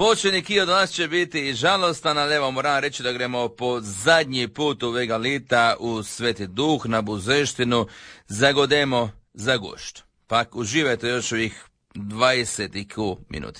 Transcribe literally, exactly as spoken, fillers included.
Spočenik i od nas će biti i žalostan, ali evo moram reći da gremo po zadnji put u Vegalita u Sveti Duh na Buzeštinu, zagodemo za gušt. Pa uživajte još ovih dvadeset i ku minuti.